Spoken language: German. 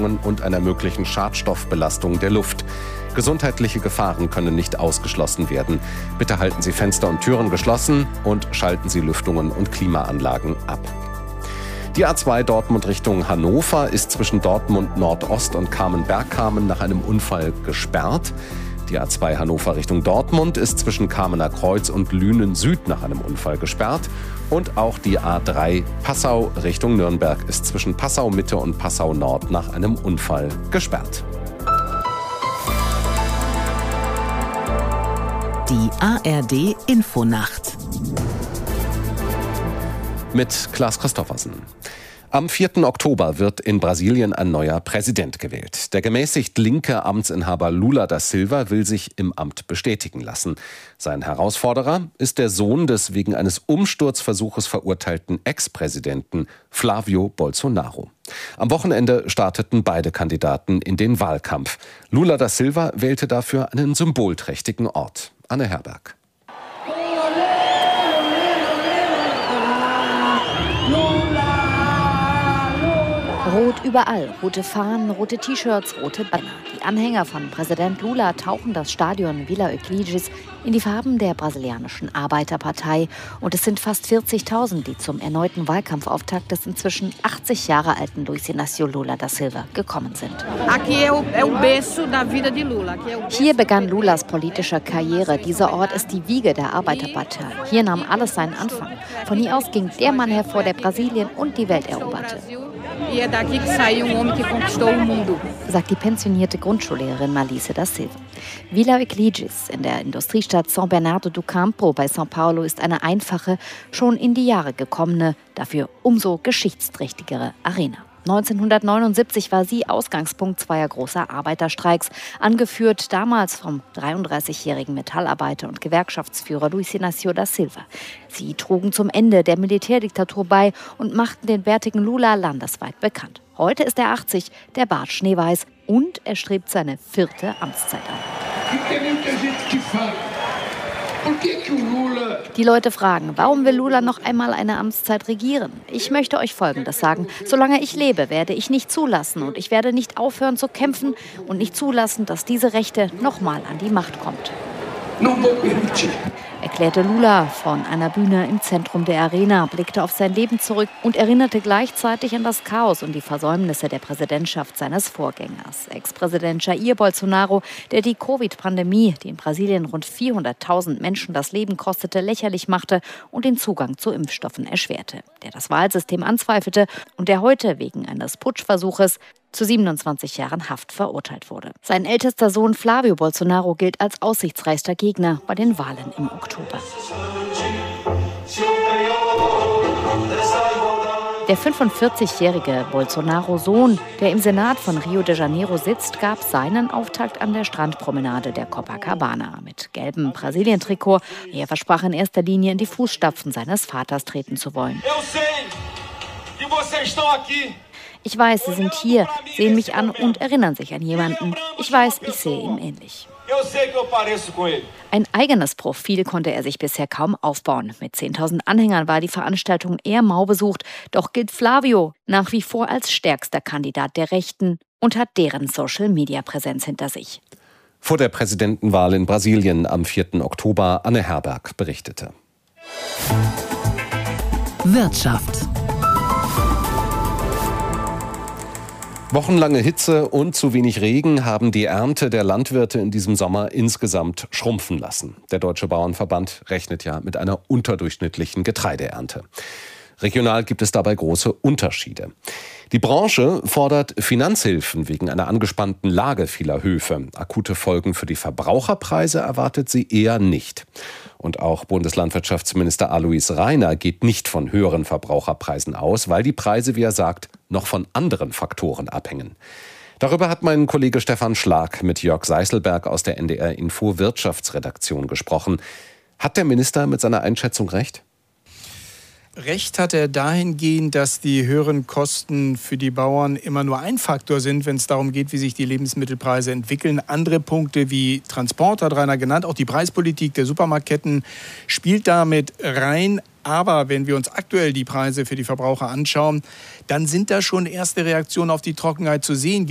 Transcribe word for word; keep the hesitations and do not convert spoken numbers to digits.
Luftverschmutzungen und einer möglichen Schadstoffbelastung der Luft. Gesundheitliche Gefahren können nicht ausgeschlossen werden. Bitte halten Sie Fenster und Türen geschlossen und schalten Sie Lüftungen und Klimaanlagen ab. Die A zwei Dortmund Richtung Hannover ist zwischen Dortmund Nordost und Kamen-Bergkamen nach einem Unfall gesperrt. Die A zwei Hannover Richtung Dortmund ist zwischen Kamener Kreuz und Lünen Süd nach einem Unfall gesperrt. Und auch die A drei Passau Richtung Nürnberg ist zwischen Passau Mitte und Passau Nord nach einem Unfall gesperrt. Die A R D Infonacht mit Klaas Christoffersen. Am vierten Oktober wird in Brasilien ein neuer Präsident gewählt. Der gemäßigt linke Amtsinhaber Lula da Silva will sich im Amt bestätigen lassen. Sein Herausforderer ist der Sohn des wegen eines Umsturzversuches verurteilten Ex-Präsidenten Flávio Bolsonaro. Am Wochenende starteten beide Kandidaten in den Wahlkampf. Lula da Silva wählte dafür einen symbolträchtigen Ort. Anne Herberg. Rot überall, rote Fahnen, rote T-Shirts, rote Banner. Die Anhänger von Präsident Lula tauchen das Stadion Vila Euclides in die Farben der brasilianischen Arbeiterpartei. Und es sind fast vierzigtausend, die zum erneuten Wahlkampfauftakt des inzwischen achtzig Jahre alten Luiz Inácio Lula da Silva gekommen sind. Hier begann Lulas politische Karriere. Dieser Ort ist die Wiege der Arbeiterpartei. Hier nahm alles seinen Anfang. Von hier aus ging der Mann hervor, der Brasilien und die Welt eroberte. Sagt die pensionierte Grundschullehrerin Malice da Silva. Vila Euclides in der Industriestadt São Bernardo do Campo bei São Paulo ist eine einfache, schon in die Jahre gekommene, dafür umso geschichtsträchtigere Arena. neunzehnhundertneunundsiebzig war sie Ausgangspunkt zweier großer Arbeiterstreiks, angeführt damals vom dreiunddreißigjährigen Metallarbeiter und Gewerkschaftsführer Luiz Inácio da Silva. Sie trugen zum Ende der Militärdiktatur bei und machten den bärtigen Lula landesweit bekannt. Heute ist er achtzig, der Bart schneeweiß und er strebt seine vierte Amtszeit an. Die Leute fragen, warum will Lula noch einmal eine Amtszeit regieren? Ich möchte euch Folgendes sagen. Solange ich lebe, werde ich nicht zulassen und ich werde nicht aufhören zu kämpfen und nicht zulassen, dass diese Rechte nochmal an die Macht kommt. Erklärte Lula von einer Bühne im Zentrum der Arena, blickte auf sein Leben zurück und erinnerte gleichzeitig an das Chaos und die Versäumnisse der Präsidentschaft seines Vorgängers. Ex-Präsident Jair Bolsonaro, der die Covid-Pandemie, die in Brasilien rund vierhunderttausend Menschen das Leben kostete, lächerlich machte und den Zugang zu Impfstoffen erschwerte. Der das Wahlsystem anzweifelte und der heute wegen eines Putschversuches zu siebenundzwanzig Jahren Haft verurteilt wurde. Sein ältester Sohn Flávio Bolsonaro gilt als aussichtsreichster Gegner bei den Wahlen im Oktober. Der fünfundvierzigjährige Bolsonaro-Sohn, der im Senat von Rio de Janeiro sitzt, gab seinen Auftakt an der Strandpromenade der Copacabana mit gelbem Brasilien-Trikot. Er versprach in erster Linie in die Fußstapfen seines Vaters treten zu wollen. Ich weiß, Sie sind hier, sehen mich an und erinnern sich an jemanden. Ich weiß, ich sehe ihm ähnlich. Ein eigenes Profil konnte er sich bisher kaum aufbauen. Mit zehntausend Anhängern war die Veranstaltung eher mau besucht. Doch gilt Flávio nach wie vor als stärkster Kandidat der Rechten und hat deren Social-Media-Präsenz hinter sich. Vor der Präsidentenwahl in Brasilien am vierten Oktober Anne Herberg berichtete. Wirtschaft. Wochenlange Hitze und zu wenig Regen haben die Ernte der Landwirte in diesem Sommer insgesamt schrumpfen lassen. Der Deutsche Bauernverband rechnet ja mit einer unterdurchschnittlichen Getreideernte. Regional gibt es dabei große Unterschiede. Die Branche fordert Finanzhilfen wegen einer angespannten Lage vieler Höfe. Akute Folgen für die Verbraucherpreise erwartet sie eher nicht. Und auch Bundeslandwirtschaftsminister Alois Rainer geht nicht von höheren Verbraucherpreisen aus, weil die Preise, wie er sagt, noch von anderen Faktoren abhängen. Darüber hat mein Kollege Stefan Schlag mit Jörg Seißelberg aus der N D R Info Wirtschaftsredaktion gesprochen. Hat der Minister mit seiner Einschätzung recht? Recht hat er dahingehend, dass die höheren Kosten für die Bauern immer nur ein Faktor sind, wenn es darum geht, wie sich die Lebensmittelpreise entwickeln. Andere Punkte wie Transport, hat Rainer genannt, auch die Preispolitik der Supermarktketten spielt damit rein. Aber wenn wir uns aktuell die Preise für die Verbraucher anschauen, dann sind da schon erste Reaktionen auf die Trockenheit zu sehen.